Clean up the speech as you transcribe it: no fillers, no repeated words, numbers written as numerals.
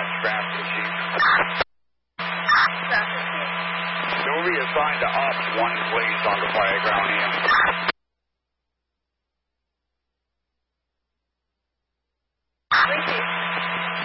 Traffic Chief. You'll be assigned to Op 1, please, on the fire ground here.